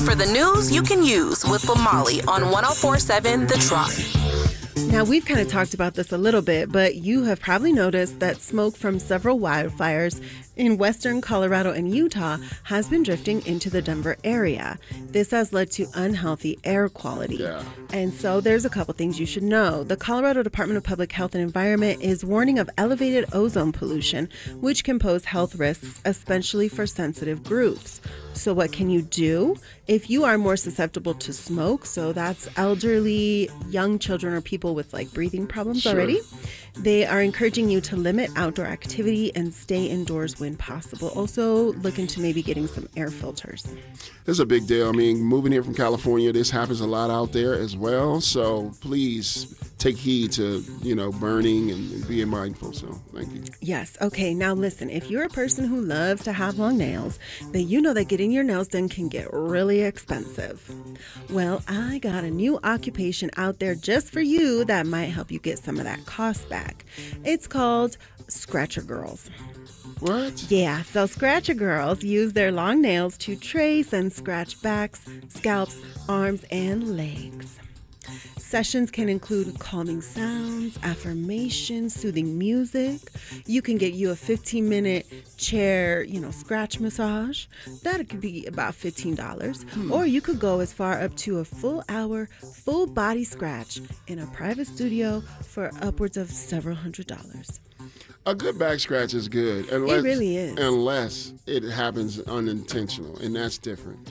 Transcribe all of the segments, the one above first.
for the news you can use with Lamali on 104.7 The Drop. Now, we've kind of talked about this a little bit, but you have probably noticed that smoke from several wildfires in western Colorado and Utah has been drifting into the Denver area. This has led to unhealthy air quality. Yeah. And so there's a couple things you should know. The Colorado Department of Public Health and Environment is warning of elevated ozone pollution, which can pose health risks, especially for sensitive groups. So what can you do? If you are more susceptible to smoke, so that's elderly, young children, or people with like breathing problems already, they are encouraging you to limit outdoor activity and stay indoors when possible. Also, look into maybe getting some air filters. This is a big deal. I mean, moving here from California, this happens a lot out there as well. So please take heed to, burning and being mindful. So thank you. Yes. Okay. Now listen, if you're a person who loves to have long nails, then you know that getting your nails done can get really expensive. Well, I got a new occupation out there just for you that might help you get some of that cost back. It's called Scratcher Girls. What? Yeah, so Scratcher Girls use their long nails to trace and scratch backs, scalps, arms, and legs. Sessions can include calming sounds, affirmations, soothing music. You can get you a 15-minute chair, scratch massage. That could be about $15. Or you could go as far up to a full hour, full body scratch in a private studio for upwards of several $100s. A good back scratch is good. It really is. Unless it happens unintentional, and that's different.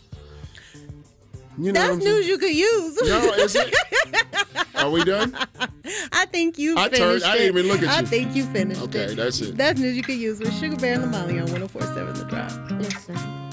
That's news you could use. No, is it? Are we done? I think you finished I didn't even look at you. I think you finished it. Okay, that's it. That's news you could use with Sugar Bear and Lamali on 104.7 The Drop. Listen.